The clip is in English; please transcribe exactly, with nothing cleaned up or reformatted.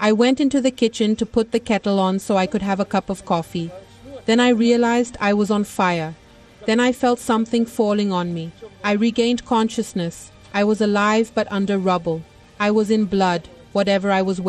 I went into the kitchen to put the kettle on so I could have a cup of coffee. Then I realized I was on fire. Then I felt something falling on me. I regained consciousness. I was alive but under rubble. I was in blood, whatever I was wearing.